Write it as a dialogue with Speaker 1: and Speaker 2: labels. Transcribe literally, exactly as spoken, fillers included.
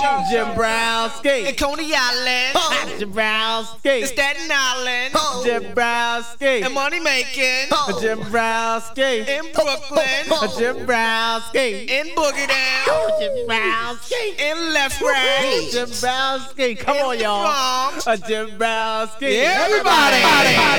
Speaker 1: Jim Browski.
Speaker 2: In Coney Island.
Speaker 1: Oh. Jim Browski.
Speaker 2: In Staten Island.
Speaker 1: Oh. Jim Browski.
Speaker 2: And money making.
Speaker 1: Oh. Jim Browski.
Speaker 2: In Brooklyn.
Speaker 1: Oh. Jim Browski.
Speaker 2: In Boogie Down.
Speaker 1: Oh. Jim Browski.
Speaker 2: In Left Ranch.
Speaker 1: Jim Browski. Come
Speaker 2: in
Speaker 1: on, y'all.
Speaker 2: Bronx.
Speaker 1: Uh, Jim Browski.
Speaker 2: Yeah, everybody. everybody.